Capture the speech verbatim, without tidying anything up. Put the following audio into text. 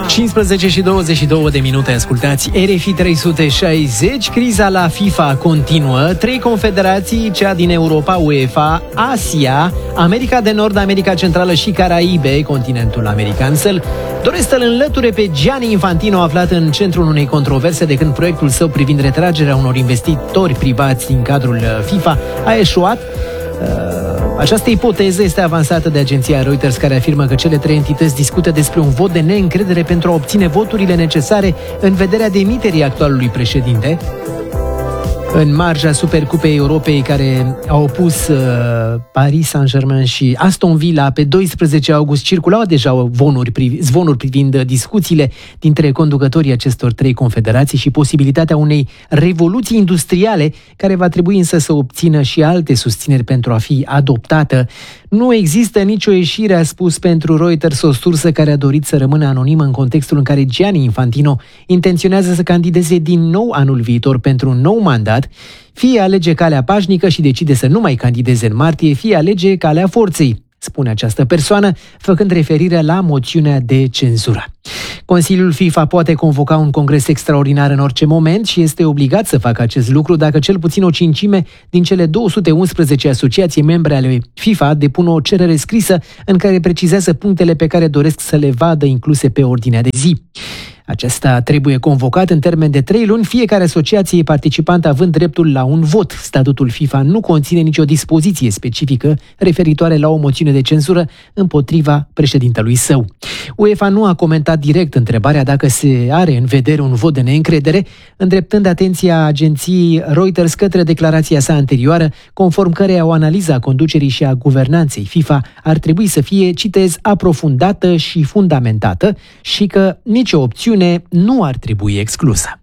cincisprezece și douăzeci și două de minute, ascultați R F I trei sute șaizeci. Criza la FIFA continuă. Trei confederații, cea din Europa, UEFA, Asia, America de Nord, America Centrală și Caraibe, continentul american, să-l doresc să-l înlăture pe Gianni Infantino, aflat în centrul unei controverse de când proiectul său privind retragerea unor investitori privați din cadrul FIFA a eșuat. Această ipoteză este avansată de agenția Reuters, care afirmă că cele trei entități discută despre un vot de neîncredere pentru a obține voturile necesare în vederea demiterii actualului președinte. În marja Supercupei Europei, care a opus uh, Paris Saint-Germain și Aston Villa pe doisprezece august, circulau deja zvonuri, priv- zvonuri privind discuțiile dintre conducătorii acestor trei confederații și posibilitatea unei revoluții industriale, care va trebui însă să obțină și alte susțineri pentru a fi adoptată. Nu există nicio ieșire, a spus pentru Reuters o sursă care a dorit să rămână anonimă în contextul în care Gianni Infantino intenționează să candideze din nou anul viitor pentru un nou mandat. Fie alege calea pașnică și decide să nu mai candideze în martie, fie alege calea forței, spune această persoană, făcând referire la moțiunea de cenzură. Consiliul FIFA poate convoca un congres extraordinar în orice moment și este obligat să facă acest lucru dacă cel puțin o cincime din cele două sute unsprezece asociații membre ale FIFA depun o cerere scrisă în care precizează punctele pe care doresc să le vadă incluse pe ordinea de zi. Acesta trebuie convocat în termen de trei luni, fiecare asociație participantă având dreptul la un vot. Statutul FIFA nu conține nicio dispoziție specifică referitoare la o moțiune de cenzură împotriva președintelui său. UEFA nu a comentat direct întrebarea dacă se are în vedere un vot de neîncredere, îndreptând atenția agenției Reuters către declarația sa anterioară, conform căreia o analiză a conducerii și a guvernanței FIFA ar trebui să fie, citez, aprofundată și fundamentată și că nicio opțiune nu ar trebui exclusă.